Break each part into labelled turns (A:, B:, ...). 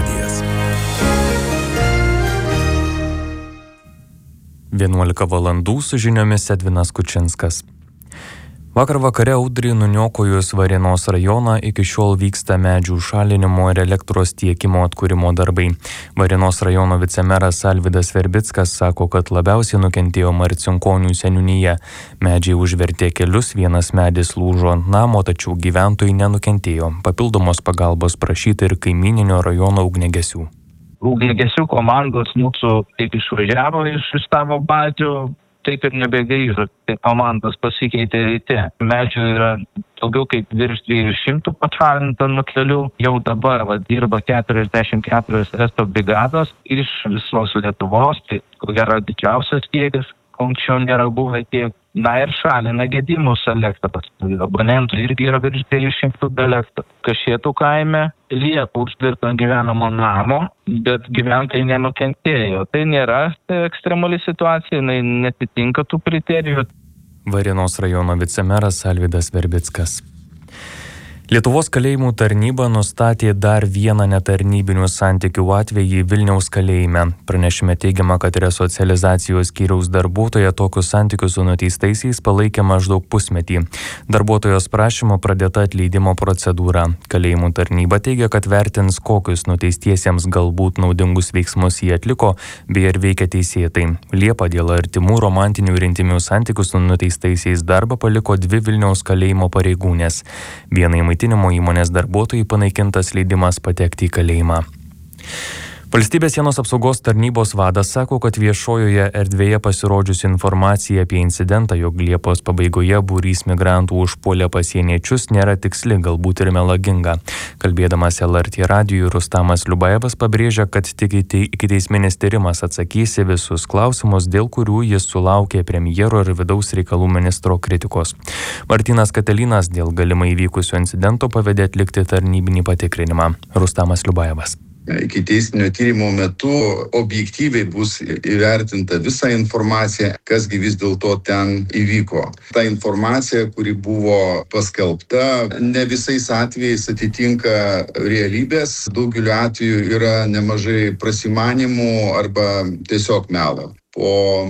A: radijas.
B: 11 valandų su žiniomis Edvinas Kučinskas. Vakar vakare audrai nuniokojus Varėnos rajoną iki šiol vyksta medžių šalinimo ir elektros tiekimo atkūrimo darbai. Varėnos rajono vicemeras Alvydas Verbickas sako, kad labiausiai nukentėjo Marcinkonių seniūnija. Medžiai užvertė kelius, vienas medis lūžo ant namo, tačiau gyventojai nenukentėjo. Papildomos pagalbos prašyta ir kaimininio rajono ugniagesių.
C: Ugniagesių komandos mūsų taip išvažiavo iš Stavo Baltijų, taip ir nebegrįžo. Tai komandos pasikeitė ryte. Medžių yra daugiau kaip virš 200 pašalinta nuo kelių. Jau dabar dirba 44 resto brigados iš visos Lietuvos. Tai ko gero didžiausias kiekis, anksčiau nėra buvę tiek. Na ir šalina gedimus elektros. Abonentų irgi yra virš 200 elektros. Kašėtų kaime lieka užtvirto gyvenamo namo, bet gyventojai nenukentėjo. Tai nėra ekstremali situacija, jinai netitinka tų kriterijų.
B: Varėnos rajono vicemeras Alvydas Verbickas. Lietuvos kalėjimų tarnyba nustatė dar vieną netarnybinių santykių atvejį Vilniaus kalėjime. Pranešime teigiama, kad resocializacijos skyriaus darbuotoja tokius santykius su nuteistaisiais palaikė maždaug pusmetį. Darbuotojos prašymo pradėta atleidimo procedūra. Kalėjimų tarnyba teigia, kad vertins, kokius nuteistiesiems galbūt naudingus veiksmus jie atliko, bei ar veikia teisėtai. Liepą dėl artimų romantinių ir intimių santykių su nuteistaisiais darbą paliko 2 Vilniaus kalėjimo pareigūnės. Vienai maitinimo įmonės darbuotojai panaikintas leidimas patekti į kalėjimą. Valstybės sienos apsaugos tarnybos vadas sako, kad viešojoje erdvėje pasirodžiusi informacija apie incidentą, jog Liepos pabaigoje būrys migrantų užpuolė pasieniečius, nėra tiksli, galbūt ir melaginga. Kalbėdamas LRT radijui, Rustamas Liubajevas pabrėžia, kad tik ikiteisminis tyrimas atsakys į visus klausimus, dėl kurių jis sulaukė premjero ir vidaus reikalų ministro kritikos. Martynas Katelinas dėl galimai įvykusio incidento pavedė atlikti tarnybinį patikrinimą. Rustamas Liubajevas.
D: Ikiteisminio tyrimo metu objektyviai bus įvertinta visa informacija, kasgi vis dėlto ten įvyko. Ta informacija, kuri buvo paskelbta, ne visais atvejais atitinka realybės. Daugeliu atveju yra nemažai prasimanimų arba tiesiog melo. Po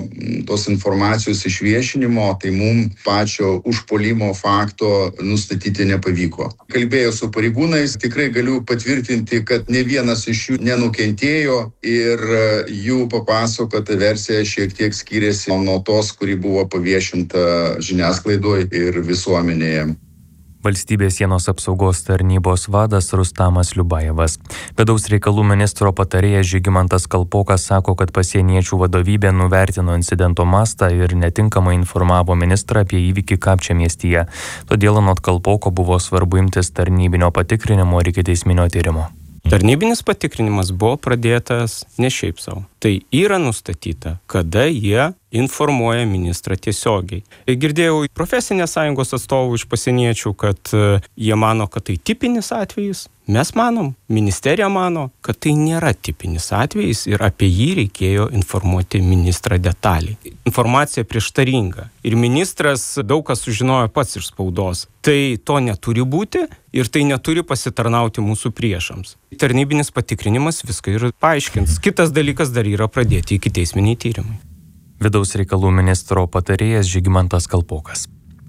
D: tos informacijos išviešinimo, tai mums pačio užpuolimo fakto nustatyti nepavyko. Kalbėjau su pareigūnais, tikrai galiu patvirtinti, kad ne vienas iš jų nenukentėjo ir jų papasakota versija šiek tiek skiriasi nuo tos, kuri buvo paviešinta žiniasklaidoje ir visuomenėje.
B: Valstybės sienos apsaugos tarnybos vadas Rustamas Liubajevas. Vidaus reikalų ministro patarėjas Žygimantas Kalpokas sako, kad pasieniečių vadovybė nuvertino incidento mastą ir netinkamai informavo ministrą apie įvykį Kapčiamiestyje. Todėl anot Kalpoko buvo svarbu imtis tarnybinio patikrinimo ir ikiteisminio tyrimo.
E: Tarnybinis patikrinimas buvo pradėtas ne šiaip savo. Tai yra nustatyta, kada jie informuoja ministrą tiesiogiai. Girdėjau profesinės sąjungos atstovų iš pasieniečių, kad jie mano, kad tai tipinis atvejis. Mes manom, ministerija mano, kad tai nėra tipinis atvejis ir apie jį reikėjo informuoti ministrą detaliai. Informacija prieštaringa ir ministras daug kas sužinojo pats iš spaudos. Tai to neturi būti ir tai neturi pasitarnauti mūsų priešams. Tarnybinis patikrinimas viską ir paaiškins. Kitas dalykas dar yra pradėti ikiteisminiai tyrimai.
B: Vidaus reikalų ministro patarėjas Žygimantas Kalpokas.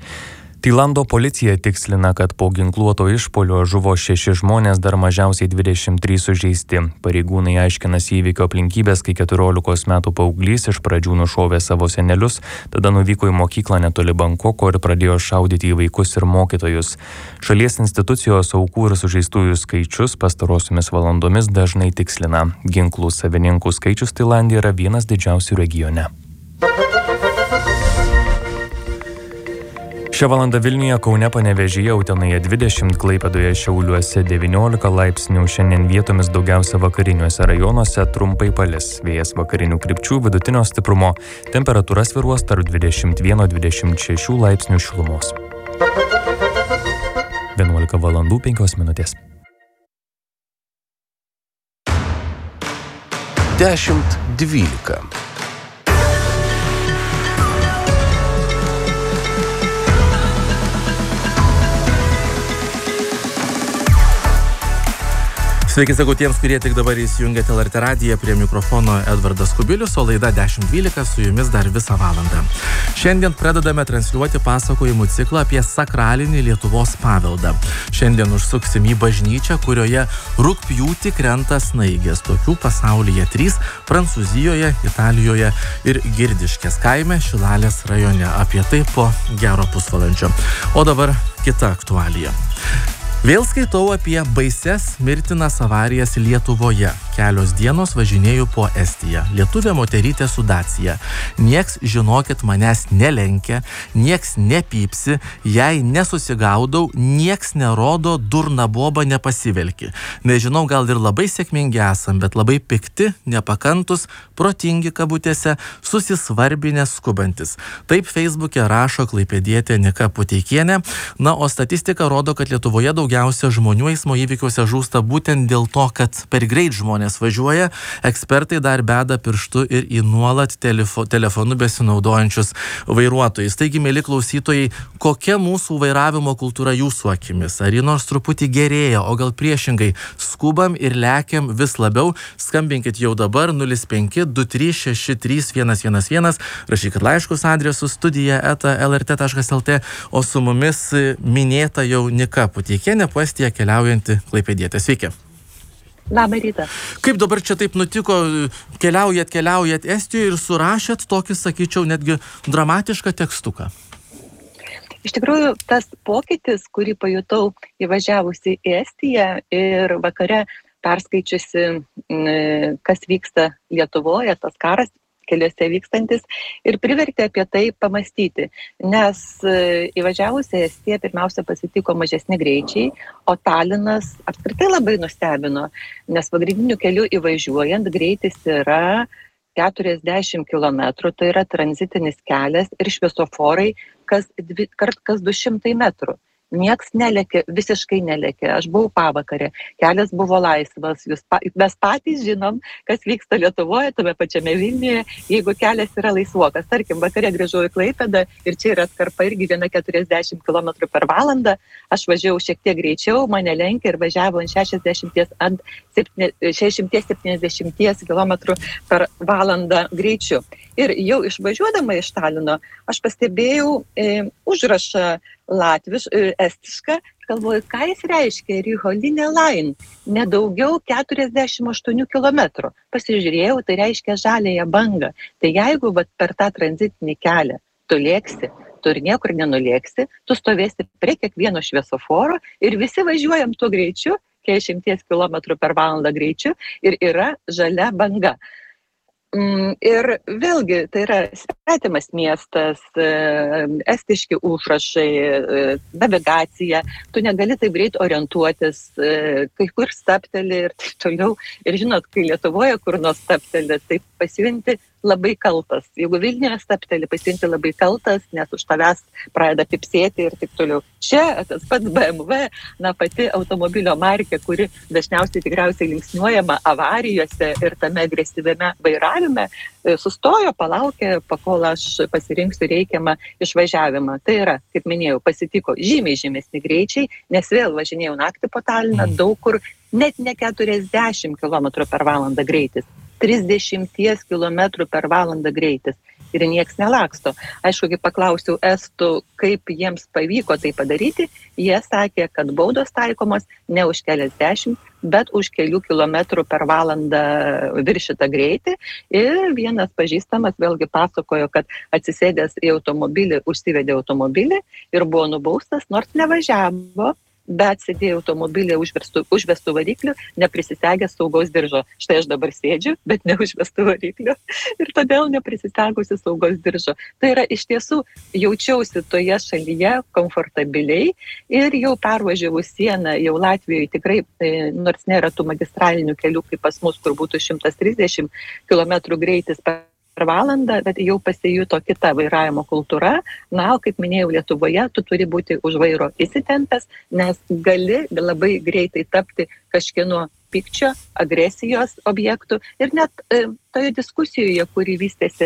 B: Tailando policija tikslina, kad po ginkluoto išpuolio žuvo 6 žmonės, dar mažiausiai 23 sužeisti. Pareigūnai aiškinasi įvykio aplinkybės, kai 14 metų paauglys iš pradžių nušovė savo senelius, tada nuvyko į mokyklą netoli Bankoko ir pradėjo šaudyti į vaikus ir mokytojus. Šalies institucijos aukų ir sužeistųjų skaičius pastarosiomis valandomis dažnai tikslina. Ginklų savininkų skaičius Tailande yra vienas didžiausių regione. Šią valandą Vilniuje, Kaune, Panevėžyje, Utenoje 20, Klaipėdoje, Šiauliuose 19 laipsnių. Šiandien vietomis daugiausia vakariniuose rajonuose trumpai palis. Vėjas vakarinių krypčių vidutinio stiprumo. Temperatūra svyruos tarp 21-26 laipsnių šilumos. 11 valandų 5 minutės.
A: 10:12.
F: Sveiki, sakau tiems, kurie tik dabar įsijungėte LRT radiją, prie mikrofono Edvardas Kubilius, o laida 10.12 su jumis dar visą valandą. Šiandien pradedame transliuoti pasakojimų ciklą apie sakralinį Lietuvos paveldą. Šiandien užsuksim į bažnyčią, kurioje rugpjūtį krenta snaigės. Tokių pasaulyje 3 – Prancūzijoje, Italijoje ir Girdiškės kaime Šilalės rajone. Apie tai po gero pusvalandžio. O dabar kita aktualija. Vėl skaitau apie baises mirtinas avarijas Lietuvoje. Kelios dienos važinėju po Estiją. Lietuvė moterytė su Dacia. Nieks, žinokit, manęs nelenkia, nieks nepypsi, jei nesusigaudau, nieks nerodo, durna boba nepasivelki. Nežinau, gal ir labai sėkmingi esam, bet labai pikti, nepakantus, protingi kabutėse, susisvarbinę skubantis. Taip Facebook'e rašo klaipėdietė Nika Puteikienė. Na, o statistika rodo, kad Lietuvoje daugiausia žmonių eismo įvykiuose žūsta būtent dėl to, kad per greit žmonės važiuoja. Ekspertai dar beda pirštu ir į nuolat telefonu besinaudojančius vairuotojus. Taigi, mėly klausytojai, kokia mūsų vairavimo kultūra jūsų akimis? Ar ji nors truputį gerėja, o gal priešingai skubam ir lekiam vis labiau? Skambinkit jau dabar 05 2363 111, rašykit laiškus adresu studija@lrt.lt, o su mumis minėta jau Nika Puteikienė, po Estiją keliaujanti klaipėdietė. Sveiki.
G: Labą rytą.
F: Kaip dabar čia taip nutiko, keliaujat Estijoje ir surašėt tokį, sakyčiau, netgi dramatišką tekstuką?
G: Iš tikrųjų, tas pokytis, kurį pajutau įvažiavusi į Estiją ir vakare perskaičiusi, kas vyksta Lietuvoje, tas karas keliuose vykstantis, ir privertė apie tai pamastyti. Nes įvažiavusi į Estiją pirmiausia pasitiko mažesni greičiai, o Talinas apskritai labai nustebino, nes pagrindiniu keliu įvažiuojant greitis yra 40 km, tai yra tranzitinis kelias ir šviesoforai kas 200 metrų. Nieks nelėkė, visiškai nelėkė. Aš buvau pavakarė, kelias buvo laisvas. Mes patys žinom, kas vyksta Lietuvoje, tame pačiame Vilniuje, jeigu kelias yra laisvokas. Tarkim, vakare grįžau į Klaipėdą ir čia yra atkarpa irgi 140 km per valandą. Aš važiavau šiek tiek greičiau, mane lenkė ir važiavo ant 60-70 km per valandą greičiu. Ir jau išvažiuodama iš Talino, aš pastebėjau užrašą estišką, galvoju, ką jis reiškia, Ryholinė line, nedaugiau 48 km. Pasižiūrėjau, tai reiškia žaliąją bangą. Tai jeigu per tą tranzitinį kelią tu lėksi, tu ir niekur nenulėksi, tu stovėsi prie kiekvieno šviesoforo ir visi važiuojam tuo greičiu, 40 km per valandą greičiu, ir yra žalia banga. Ir vėlgi, tai yra svetimas miestas, estiški užrašai, navigacija, tu negali taip greit orientuotis, kai kur stapteli ir taip toliau. Ir žinot, kai Lietuvoje kur nors stapteli, tai pasijunti labai kaltas. Jeigu Vilniuje stapteli, pasijunti labai kaltas, nes už tavęs pradeda pipsėti ir taip toliau. Čia tas pats BMW, pati automobilio markė, kuri dažniausiai tikriausiai linksniuojama avarijose ir tame agresyviame vairavime, sustojo, palaukė, pakol aš pasirinksiu reikiamą išvažiavimą. Tai yra, kaip minėjau, pasitiko žymiai žemesni greičiai, nes vėl važinėjau naktį po Taliną, daug kur net ne 40 km per valandą greitis, 30 km per valandą greitis. Ir nieks nelaksto. Aišku, kai paklausiau estų, kaip jiems pavyko tai padaryti, jie sakė, kad baudos taikomos ne už keliasdešimt, bet už kelių kilometrų per valandą viršitą greitį. Ir vienas pažįstamas vėlgi pasakojo, kad atsisėdęs į automobilį, užsivedė automobilį ir buvo nubaustas, nors nevažiavo, bet sėdėjo automobilį užvestų variklių, neprisisegęs saugos diržo. Štai aš dabar sėdžiu, bet neužvestų variklių ir todėl neprisisegusi saugos diržo. Tai yra, iš tiesų, jaučiausi toje šalyje komfortabiliai ir jau pervažiavus sieną, jau Latvijoje tikrai, nors nėra tų magistralinių kelių, kaip pas mus, kur būtų 130 km greitis per valandą, bet jau pasijuto kita vairavimo kultūra. Na, o kaip minėjau, Lietuvoje tu turi būti už vairo įsitempęs, nes gali labai greitai tapti kažkieno pykčio, agresijos objektų. Ir net toje diskusijoje, kuri vystėsi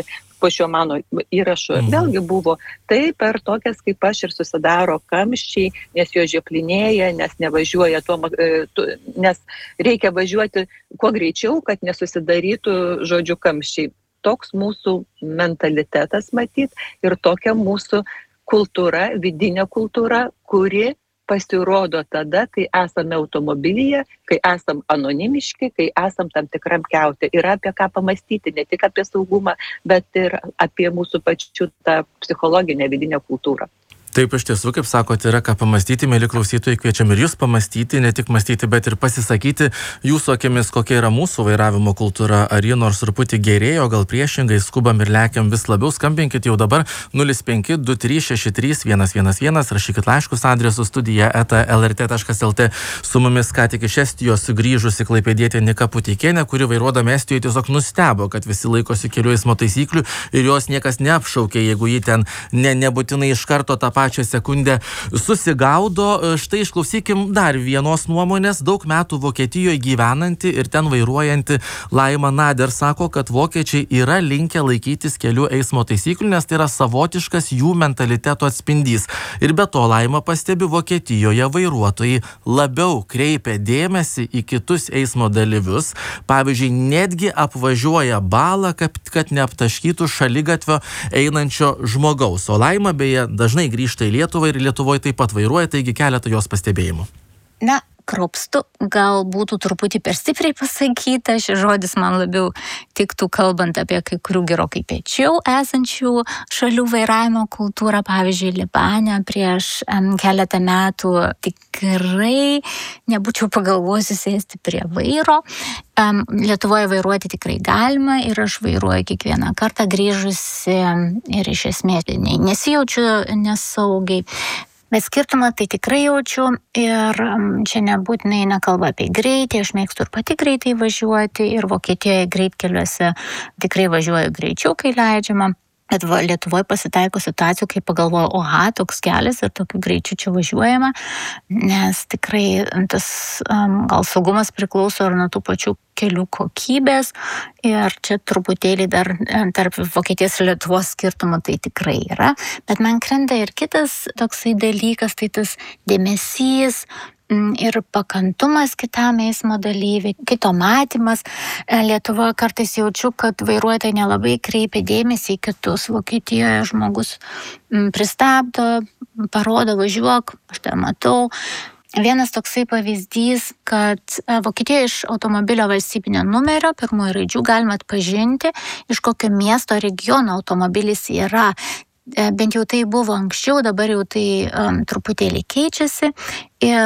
G: po šio mano įrašo vėlgi buvo, tai per tokias kaip aš ir susidaro kamščiai, nes jo žioplinėja, nes nevažiuoja nes reikia važiuoti kuo greičiau, kad nesusidarytų, žodžiu, kamščiai. Toks mūsų mentalitetas matyt ir tokia mūsų kultūra, vidinė kultūra, kuri pasirodo tada, kai esame automobilyje, kai esam anonimiški, kai esam tam tikram kiaute. Yra apie ką pamastyti, ne tik apie saugumą, bet ir apie mūsų pačių tą psichologinę vidinę kultūrą.
F: Taip, iš tiesų, kaip sakote, yra ką pamastyti, mėly klausytojai, kviečiam ir jūs pamastyti, ne tik mąstyti, bet ir pasisakyti jūsų akimis, kokia yra mūsų vairavimo kultūra, ar ji nors truputį gerėjo, gal priešingai, skubam ir lekiam vis labiau, skambinkit jau dabar 0523631111, rašykit laiškus adresu studija@lrt.lt. Su mumis ką tik iš Estijos grįžusi klaipėdietė Nika Puteikienė, kuri vairuodama Estijoje tiesiog nustebo, kad visi laikosi kelių eismo taisyklių ir jos niekas neapšaukė, jeigu ji ten nebūtinai iš karto tą pačią sekundę susigaudo. Štai išklausykim dar vienos nuomonės. Daug metų Vokietijoje gyvenanti ir ten vairuojanti Laima Nader sako, kad vokiečiai yra linkę laikytis kelių eismo taisyklių, nes tai yra savotiškas jų mentaliteto atspindys. Ir be to Laima pastebi, Vokietijoje vairuotojai labiau kreipia dėmesį į kitus eismo dalyvius. Pavyzdžiui, netgi apvažiuoja balą, kad neaptaškytų šaligatvio einančio žmogaus. O Laima beje dažnai grįžta į Lietuvą ir Lietuvoje taip pat vairuoja, taigi keletą jos pastebėjimų.
H: Na, kruopštu, gal būtų truputį per stipriai pasakyta, šis žodis man labiau tiktų kalbant apie kai kurių gerokai piečiau esančių šalių vairavimo kultūrą, pavyzdžiui, Libane prieš keletą metų tikrai nebūčiau pagalvojusi sėsti prie vairo. Lietuvoje vairuoti tikrai galima ir aš vairuoju kiekvieną kartą grįžusi ir iš esmės nesijaučiu nesaugiai. Bet skirtumą tai tikrai jaučiu ir čia nebūtinai eina kalba apie greitį, aš mėgstu ir pati greitai važiuoti ir Vokietijoje greitkeliuose tikrai važiuoju greičiau, kai leidžiama. Bet Lietuvoje pasitaiko situacijų, kai pagalvoju, oha, toks kelias ir tokiu greičiu čia važiuojama, nes tikrai tas gal saugumas priklauso ir nuo tų pačių kelių kokybės ir čia truputėlį dar tarp Vokietijos ir Lietuvos skirtumų tai tikrai yra. Bet man krenta ir kitas toksai dalykas, tai tas dėmesys ir pakantumas kitam eismo dalyviui, kito matymas. Lietuvoje kartais jaučiu, kad vairuotojai nelabai kreipia dėmesį į kitus. Vokietijoje žmogus pristabdo, parodo, važiuok, aš tą matau. Vienas toksai pavyzdys, kad Vokietijoje iš automobilio valstybinio numerio pirmųjų raidžių galima atpažinti, iš kokio miesto regiono automobilis yra. Bent jau tai buvo anksčiau, dabar jau tai truputėlį keičiasi. Ir